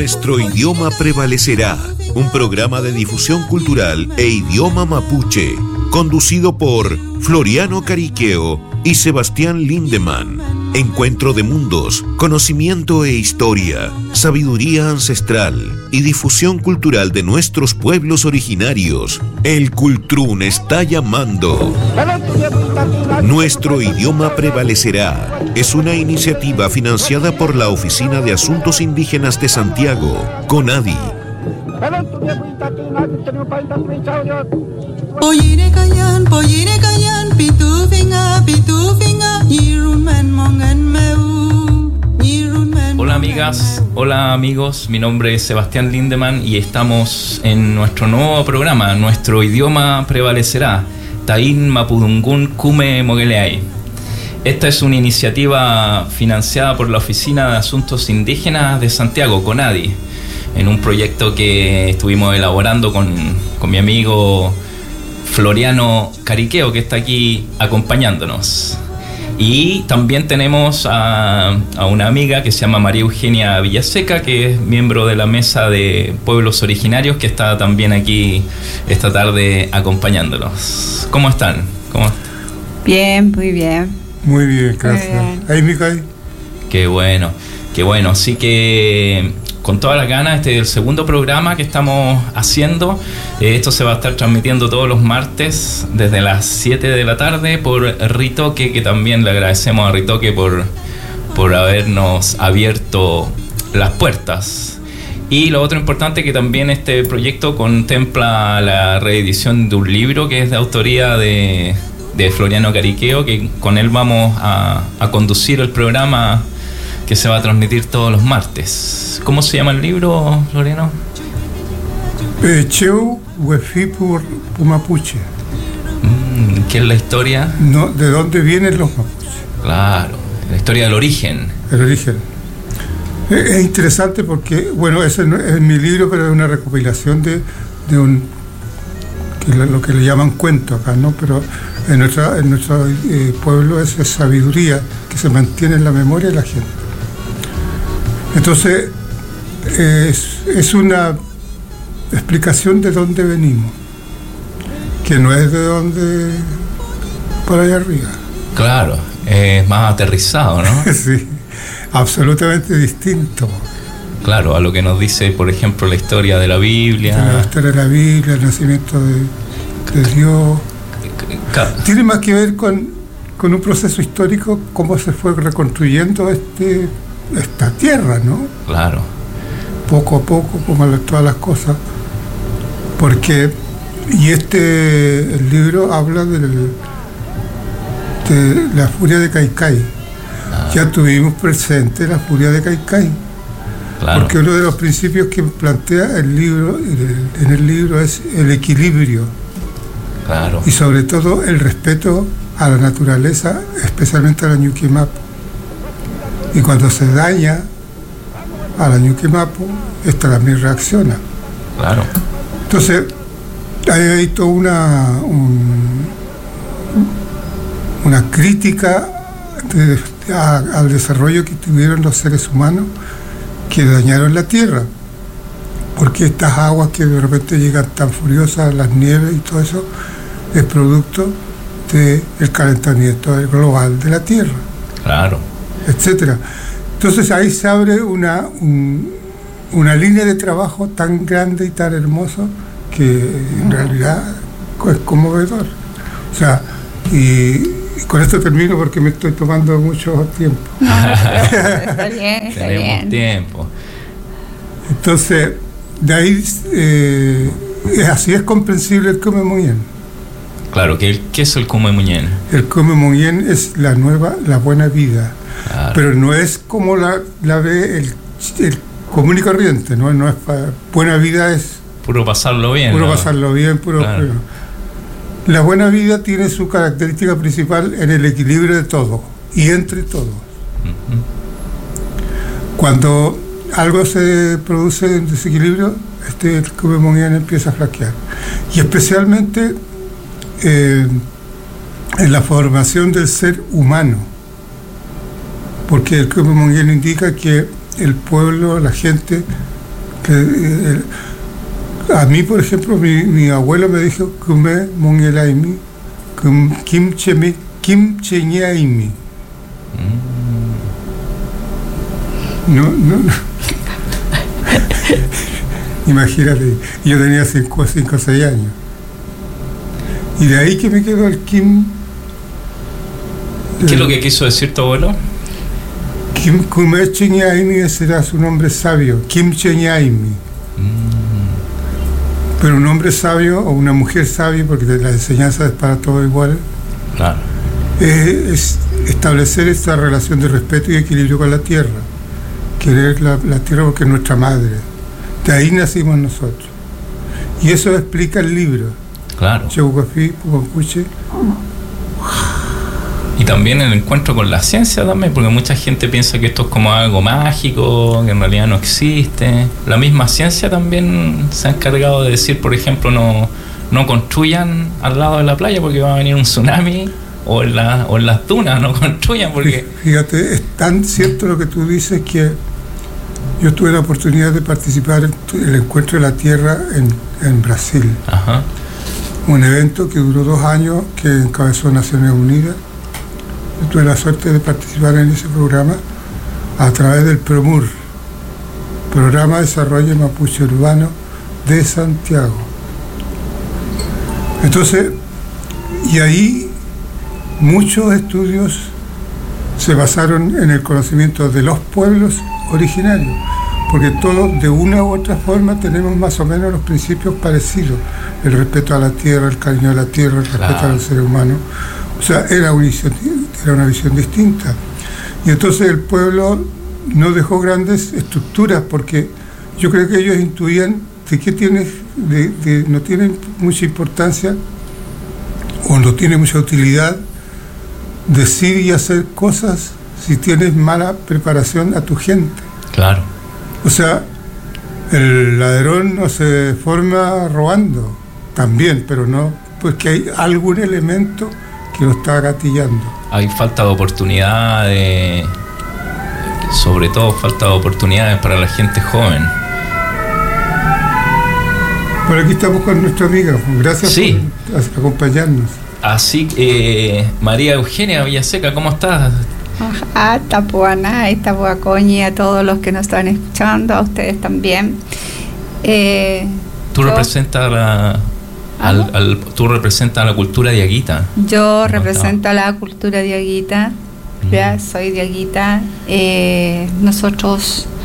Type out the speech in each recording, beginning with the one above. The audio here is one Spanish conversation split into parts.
Nuestro idioma prevalecerá, un programa de difusión cultural e idioma mapuche, conducido por Floriano Cariqueo y Sebastián Lindemann. Encuentro de mundos, conocimiento e historia, sabiduría ancestral y difusión cultural de nuestros pueblos originarios. El Cultrún está llamando. Nuestro idioma prevalecerá. Es una iniciativa financiada por la Oficina de Asuntos Indígenas de Santiago, CONADI. Hola amigas, hola amigos, mi nombre es Sebastián Lindemann y estamos en nuestro nuevo programa, Nuestro idioma prevalecerá, Taín Mapudungún Kume Mogueleay. Esta es una iniciativa financiada por la Oficina de Asuntos Indígenas de Santiago, CONADI, en un proyecto que estuvimos elaborando con mi amigo Floriano Cariqueo, que está aquí acompañándonos. Y también tenemos a una amiga que se llama María Eugenia Villaseca, que es miembro de la Mesa de Pueblos Originarios, que está también aquí esta tarde acompañándonos. ¿Cómo están? Bien, muy bien. Muy bien, gracias. Ahí, Micael. Qué bueno. Así que con todas las ganas, este es el segundo programa que estamos haciendo. Esto se va a estar transmitiendo todos los martes desde las 7 de la tarde por Ritoque, que también le agradecemos a Ritoque por habernos abierto las puertas. Y lo otro importante, que también este proyecto contempla la reedición de un libro que es de autoría de Floriano Cariqueo, que con él vamos a conducir el programa que se va a transmitir todos los martes. ¿Cómo se llama el libro, Floriano? Cheu Huefipur Pumapuche. ¿Qué es la historia? No, ¿de dónde vienen los mapuches? Claro, la historia del origen. El origen. Es interesante porque, bueno, ese no es mi libro, pero es una recopilación de lo que le llaman cuento acá, ¿no? Pero en nuestro pueblo es sabiduría que se mantiene en la memoria de la gente. Entonces, es una explicación de dónde venimos, que no es de dónde por allá arriba. Claro, es más aterrizado, ¿no? Sí, absolutamente distinto. Claro, a lo que nos dice, por ejemplo, la historia de la Biblia. La historia de la Biblia, el nacimiento de Dios. Tiene más que ver con un proceso histórico, cómo se fue reconstruyendo esta tierra, ¿no? Claro. Poco a poco, como todas las cosas. Porque, el libro habla de la furia de Caicay. Ya tuvimos presente la furia de Caicay. Claro. Porque uno de los principios que plantea el libro, en el libro, es el equilibrio. Claro. Y sobre todo el respeto a la naturaleza, especialmente a la Ñuquimapu. Y cuando se daña a la Ñuquimapu, esta también reacciona. Claro. Entonces, hay toda una crítica al desarrollo que tuvieron los seres humanos que dañaron la tierra. Porque estas aguas que de repente llegan tan furiosas, las nieves y todo eso, es producto del calentamiento global de la tierra. Claro. Etcétera. Entonces ahí se abre una línea de trabajo tan grande y tan hermoso que en realidad es conmovedor. O sea, y con esto termino porque me estoy tomando mucho tiempo. Está bien. Tenemos tiempo. Entonces, de ahí así es comprensible el Kume Muñén. Claro, ¿qué es el Kume Muñén? El Kume Muñén es la buena vida. Claro. Pero no es como la ve el común y corriente, ¿no? No es buena vida es puro pasarlo bien. Puro, ¿no? Pasarlo bien, puro. Claro. La buena vida tiene su característica principal en el equilibrio de todo y entre todos. Uh-huh. Cuando algo se produce en desequilibrio, el Kume Muñén empieza a flaquear. Y especialmente en la formación del ser humano. Porque el Kume Muñén indica que el pueblo, la gente, A mí, por ejemplo, mi abuelo me dijo Kume Mongelaimi, Kim Cheñaimi. No. Imagínate, yo tenía 5 o 6 años. Y de ahí que me quedó el Kim. ¿Qué es lo que quiso decir tu abuelo? Kim Kume Cheñaimi será su nombre sabio, Kim Cheñaimi. Pero un hombre sabio o una mujer sabia, porque la enseñanza es para todos igual, claro, es establecer esta relación de respeto y equilibrio con la tierra, querer la tierra porque es nuestra madre, de ahí nacimos nosotros, y eso explica el libro. Claro. Cheucafi, Pucampuche. Y también el encuentro con la ciencia también, porque mucha gente piensa que esto es como algo mágico, que en realidad no existe. La misma ciencia también se ha encargado de decir, por ejemplo, no construyan al lado de la playa porque va a venir un tsunami, o en las dunas no construyan porque... Fíjate, es tan cierto lo que tú dices que yo tuve la oportunidad de participar en el Encuentro de la Tierra en Brasil. Ajá. Un evento que duró 2 años, que encabezó Naciones Unidas. Yo tuve la suerte de participar en ese programa a través del PROMUR, Programa de Desarrollo Mapuche Urbano de Santiago. Entonces, y ahí muchos estudios se basaron en el conocimiento de los pueblos originarios, porque todos de una u otra forma tenemos más o menos los principios parecidos: el respeto a la tierra, el cariño a la tierra, el respeto a los seres humanos. O sea, era una visión distinta. Y entonces el pueblo no dejó grandes estructuras, porque yo creo que ellos intuían de que no tienen mucha importancia o no tiene mucha utilidad decir y hacer cosas si tienes mala preparación a tu gente. Claro. O sea, el ladrón no se forma robando, también, pero no, pues que hay algún elemento que lo está gatillando. Hay falta de oportunidades, sobre todo falta de oportunidades para la gente joven. Por aquí estamos con nuestra amiga, gracias por acompañarnos. Así que, María Eugenia Villaseca, ¿cómo estás? Tapuaná, Tapuacoñi, a todos los que nos están escuchando, a ustedes también. Tú representas tú representas la cultura diaguita. Yo represento a la cultura diaguita, ya soy diaguita. Nosotros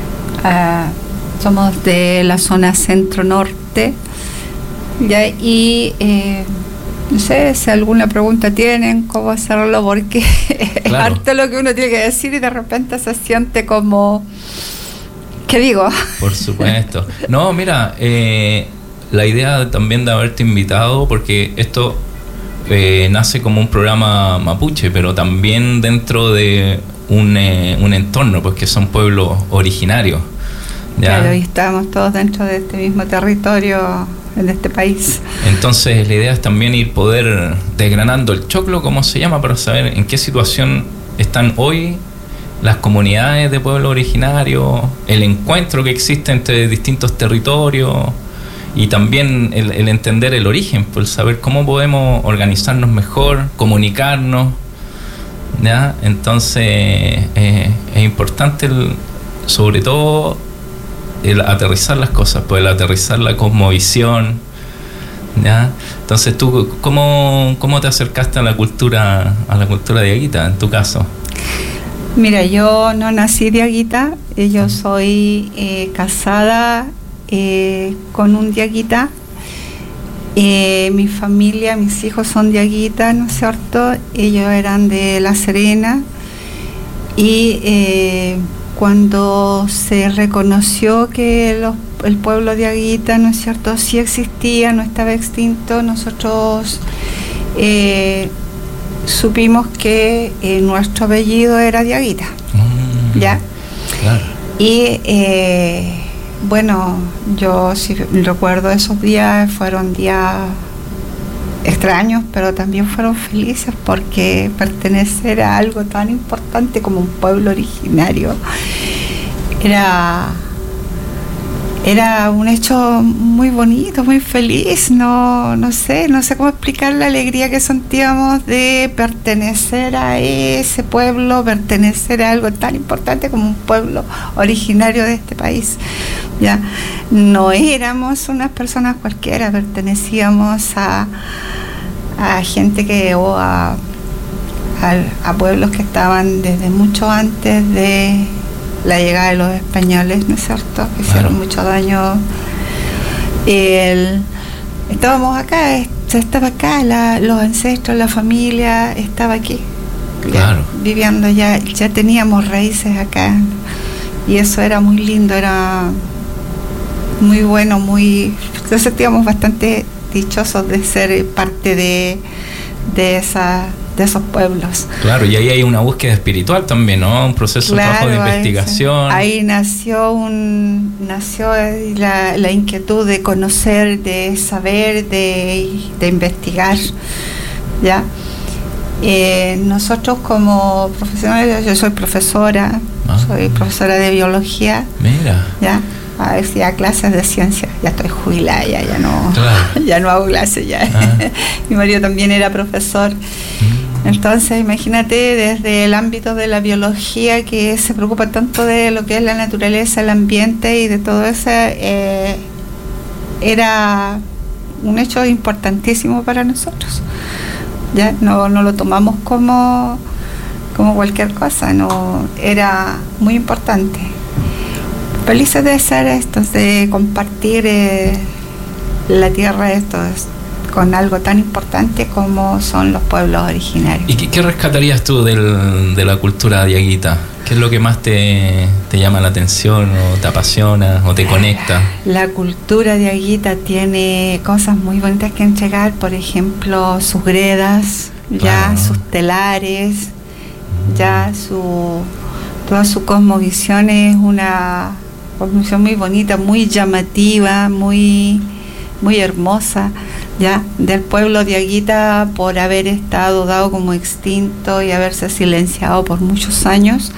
somos de la zona centro-norte, ya, y no sé si alguna pregunta tienen, cómo hacerlo, porque es harto lo que uno tiene que decir y de repente se siente como... ¿Qué digo? Por supuesto. No, mira, la idea también de haberte invitado, porque esto nace como un programa mapuche, pero también dentro de un entorno, pues que son pueblos originarios. ¿Ya? Claro, y estamos todos dentro de este mismo territorio en este país. Entonces la idea es también ir poder desgranando el choclo, como se llama, para saber en qué situación están hoy las comunidades de pueblos originarios, el encuentro que existe entre distintos territorios y también el entender el origen, pues el saber cómo podemos organizarnos mejor, comunicarnos, ¿ya? Entonces es importante sobre todo el aterrizar las cosas, pues el aterrizar la cosmovisión, ¿ya? Entonces tú, ¿cómo te acercaste a la cultura diaguita en tu caso? Mira, yo no nací diaguita, yo soy casada con un diaguita. Mi familia, mis hijos son diaguitas, ¿no es cierto? Ellos eran de La Serena y cuando se reconoció que el pueblo diaguita, ¿no es cierto?, sí existía, no estaba extinto, nosotros supimos que nuestro apellido era diaguita, ¿ya? Claro. Y bueno, yo sí recuerdo esos días, fueron días extraños, pero también fueron felices, porque pertenecer a algo tan importante como un pueblo originario era era un hecho muy bonito, muy feliz. No sé cómo explicar la alegría que sentíamos de pertenecer a ese pueblo, pertenecer a algo tan importante como un pueblo originario de este país. Ya no éramos unas personas cualquiera, pertenecíamos a gente a pueblos que estaban desde mucho antes de la llegada de los españoles, ¿no es cierto? Que hicieron mucho daño. Estábamos acá, estaba acá, los ancestros, la familia estaba aquí, claro, viviendo ya teníamos raíces acá, y eso era muy lindo, era muy bueno, nos sentíamos bastante dichosos de ser parte de esos pueblos. Claro, y ahí hay una búsqueda espiritual también, ¿no? Un proceso de trabajo de investigación. Ahí nació la inquietud de conocer, de saber, de investigar, ¿ya? Nosotros como profesionales, yo soy profesora, soy profesora de biología. Mira. ¿Ya? Hacía clases de ciencia, ya estoy jubilada, ya no, claro. Ya no hago clases ya. Mi marido también era profesor. Entonces imagínate, desde el ámbito de la biología, que se preocupa tanto de lo que es la naturaleza, el ambiente y de todo eso, era un hecho importantísimo para nosotros. Ya no lo tomamos como cualquier cosa, no, era muy importante. Felices de hacer esto, de compartir la tierra, con algo tan importante como son los pueblos originarios. ¿Y qué rescatarías tú de la cultura diaguita? ¿Qué es lo que más te llama la atención, o te apasiona, o te conecta? La cultura diaguita tiene cosas muy bonitas que entregar, por ejemplo, sus gredas, ya sus telares, ya toda su cosmovisión es una cosmovisión muy bonita, muy llamativa, muy hermosa, ya, del pueblo diaguita, por haber estado dado como extinto y haberse silenciado por muchos años.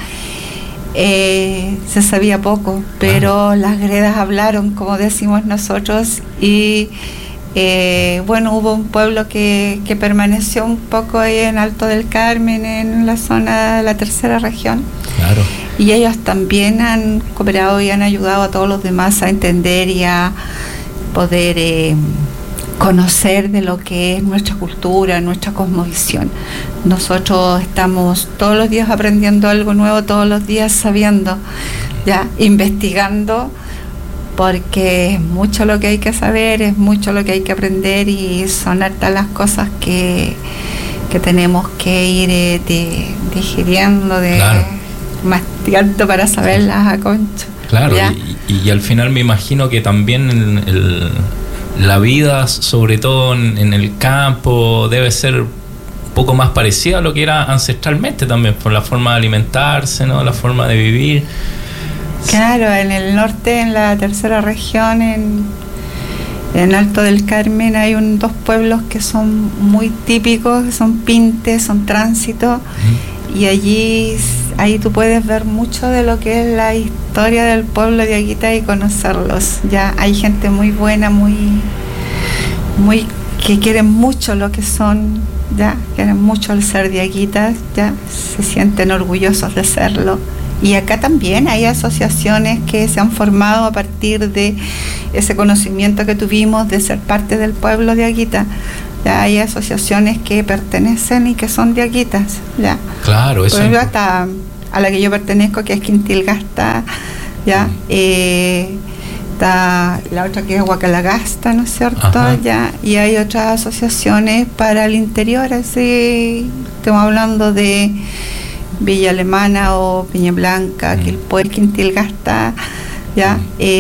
Se sabía poco, pero las gredas hablaron, como decimos nosotros, y hubo un pueblo que permaneció un poco ahí en Alto del Carmen, en la zona de la tercera región. Claro. Y ellos también han cooperado y han ayudado a todos los demás a entender y a poder conocer de lo que es nuestra cultura, nuestra cosmovisión. Nosotros estamos todos los días aprendiendo algo nuevo, todos los días sabiendo, ya, investigando, porque es mucho lo que hay que saber, es mucho lo que hay que aprender, y son hartas las cosas que tenemos que ir digiriendo, masticando para saberlas a concho. Claro, y al final me imagino que también la vida, sobre todo en el campo, debe ser un poco más parecida a lo que era ancestralmente también, por la forma de alimentarse, ¿no? La forma de vivir. Claro, en el norte, en la tercera región, en Alto del Carmen, hay dos pueblos que son muy típicos, que son Pintes, son Tránsito, y ahí tú puedes ver mucho de lo que es la historia del pueblo diaguita y conocerlos. Ya hay gente muy buena, muy que quieren mucho lo que son, ya quieren mucho el ser diaguitas, ya se sienten orgullosos de serlo. Y acá también hay asociaciones que se han formado a partir de ese conocimiento que tuvimos de ser parte del pueblo diaguita. Ya hay asociaciones que pertenecen y que son diaguitas, ya. Claro, eso. Por ejemplo, hasta a la que yo pertenezco, que es Quintilgasta, ya. Está la otra que es Huacalagasta, ¿no es cierto? Ya. Y hay otras asociaciones para el interior, así estamos hablando de Villa Alemana o Peña Blanca, Quilpué, Quintilgasta, ya.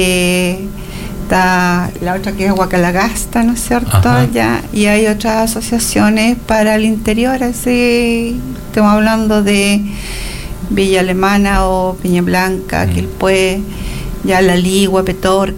Está la otra que es Huacalagasta, ¿no es cierto? Ya. Y hay otras asociaciones para el interior, así estamos hablando de Villa Alemana o Peña Blanca, Quilpué, ya La Ligua, Petorca.